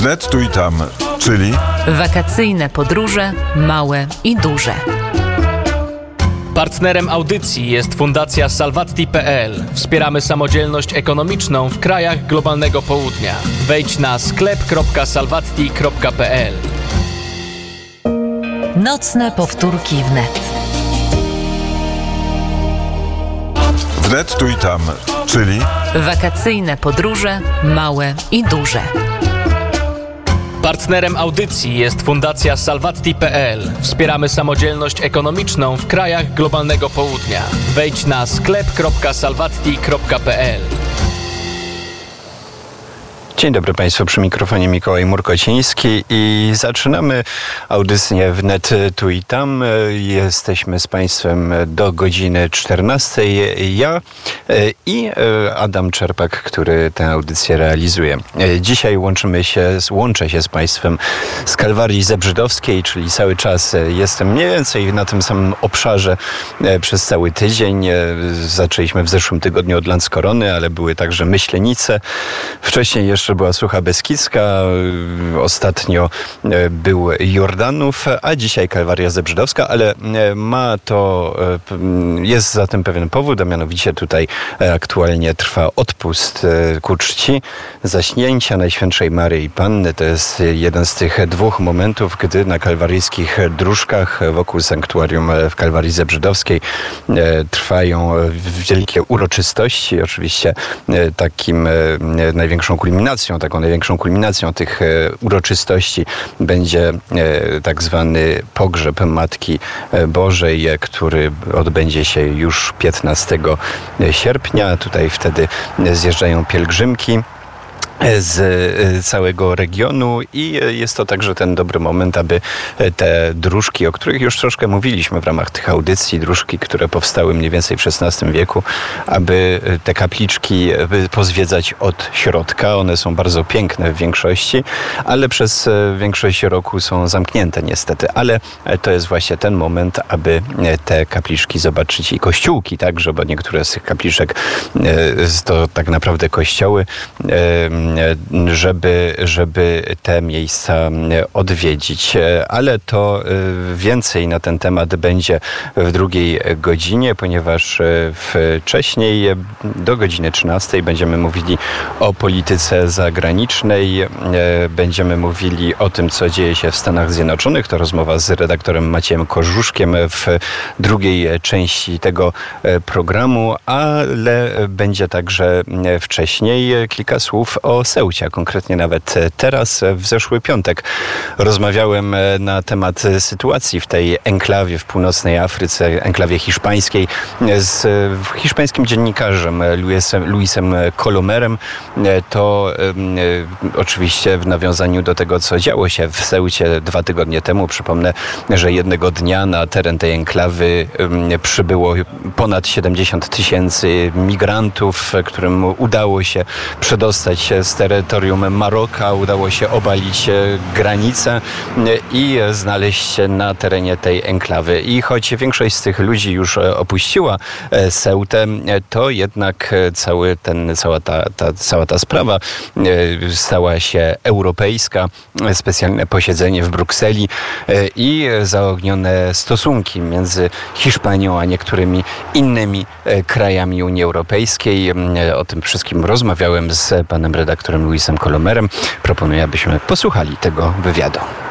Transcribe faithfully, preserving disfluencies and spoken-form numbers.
Wnet tu i tam, czyli wakacyjne podróże małe i duże. Partnerem audycji jest Fundacja Salvatti kropka pe el. Wspieramy samodzielność ekonomiczną w krajach globalnego południa. Wejdź na sklep kropka salvatti kropka pe el. Nocne powtórki wnet. Wnet tu i tam, czyli wakacyjne podróże małe i duże. Partnerem audycji jest Fundacja Salvatti kropka pe el. Wspieramy samodzielność ekonomiczną w krajach globalnego południa. Wejdź na sklep kropka salvatti kropka pe el. Dzień dobry Państwu, przy mikrofonie Mikołaj Murkociński i zaczynamy audycję wnet tu i tam. Jesteśmy z Państwem do godziny czternastej. Ja i Adam Czerpak, który tę audycję realizuje. Dzisiaj łączymy się, łączę się z Państwem z Kalwarii Zebrzydowskiej, czyli cały czas jestem mniej więcej na tym samym obszarze przez cały tydzień. Zaczęliśmy w zeszłym tygodniu od Landskorony, ale były także Myślenice. Wcześniej jeszcze była Sucha Beskidzka, ostatnio był Jordanów, a dzisiaj Kalwaria Zebrzydowska, ale ma to, jest za tym pewien powód, a mianowicie tutaj aktualnie trwa odpust ku czci Zaśnięcia Najświętszej Maryi Panny. To jest jeden z tych dwóch momentów, gdy na kalwaryjskich dróżkach wokół sanktuarium w Kalwarii Zebrzydowskiej trwają wielkie uroczystości. Oczywiście takim największą kulminacją, taką największą kulminacją tych uroczystości będzie tak zwany pogrzeb Matki Bożej, który odbędzie się już piętnastego sierpnia. Tutaj wtedy zjeżdżają pielgrzymki z całego regionu i jest to także ten dobry moment, aby te dróżki, o których już troszkę mówiliśmy w ramach tych audycji, dróżki, które powstały mniej więcej w szesnastym wieku, aby te kapliczki pozwiedzać od środka. One są bardzo piękne w większości, ale przez większość roku są zamknięte niestety. Ale to jest właśnie ten moment, aby te kapliczki zobaczyć i kościółki także, bo niektóre z tych kapliczek to tak naprawdę kościoły, żeby, żeby te miejsca odwiedzić. Ale to więcej na ten temat będzie w drugiej godzinie, ponieważ wcześniej do godziny trzynastej będziemy mówili o polityce zagranicznej, będziemy mówili o tym, co dzieje się w Stanach Zjednoczonych. To rozmowa z redaktorem Maciejem Korzuszkiem w drugiej części tego programu, ale będzie także wcześniej kilka słów o Ceucie, a konkretnie nawet teraz, w zeszły piątek, rozmawiałem na temat sytuacji w tej enklawie w północnej Afryce, enklawie hiszpańskiej, z hiszpańskim dziennikarzem Luisem, Luisem Colomerem. To um, oczywiście w nawiązaniu do tego, co działo się w Ceucie dwa tygodnie temu. Przypomnę, że jednego dnia na teren tej enklawy um, przybyło ponad siedemdziesiąt tysięcy migrantów, którym udało się przedostać się z terytorium Maroka, udało się obalić granicę i znaleźć się na terenie tej enklawy. I choć większość z tych ludzi już opuściła Ceutę, to jednak cały ten, cała, ta, ta, cała ta sprawa stała się europejska. Specjalne posiedzenie w Brukseli i zaognione stosunki między Hiszpanią a niektórymi innymi krajami Unii Europejskiej. O tym wszystkim rozmawiałem z panem redaktorem Luisem Colomerem. Proponuję, abyśmy posłuchali tego wywiadu.